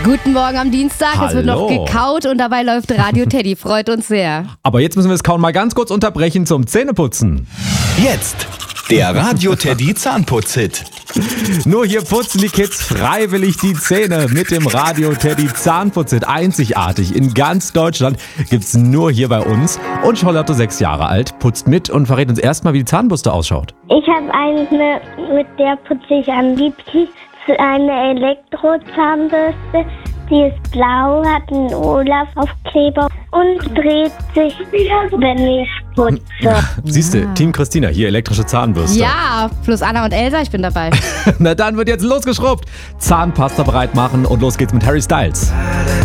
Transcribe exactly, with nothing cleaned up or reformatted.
Guten Morgen am Dienstag. Hallo. Es wird noch gekaut und dabei läuft Radio Teddy. Freut uns sehr. Aber jetzt müssen wir das Kauen mal ganz kurz unterbrechen zum Zähneputzen. Jetzt der Radio Teddy Zahnputz-Hit. Nur hier putzen die Kids freiwillig die Zähne mit dem Radio Teddy Zahnputz-Hit. Einzigartig. In ganz Deutschland gibt's nur hier bei uns. Und Charlotte, sechs Jahre alt, putzt mit und verrät uns erstmal, wie die Zahnbürste ausschaut. Ich habe eine, mit der putze ich am liebsten, eine Elektrozahnbürste. Die ist blau, hat einen Olaf-Aufkleber und dreht sich, wenn ich putze. Siehst du, Team Christina, hier elektrische Zahnbürste. Ja, plus Anna und Elsa, ich bin dabei. Na dann wird jetzt losgeschrubbt. Zahnpasta bereit machen und los geht's mit Harry Styles.